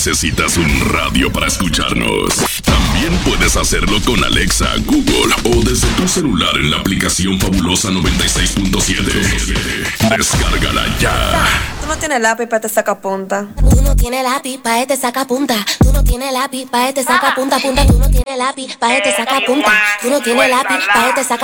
necesitas un radio para escucharnos. También puedes hacerlo con Alexa, Google o desde tu celular en la aplicación Fabulosa 96.7. Descárgala ya. Tú no tienes lápiz para este sacapunta. Tú no tienes lápiz pa' este sacapunta. Tú no tienes lápiz pa' este sacapunta, punta. Tú no tienes lápiz pa' este sacapunta. Tú no tienes lápiz pa' este sacapunta.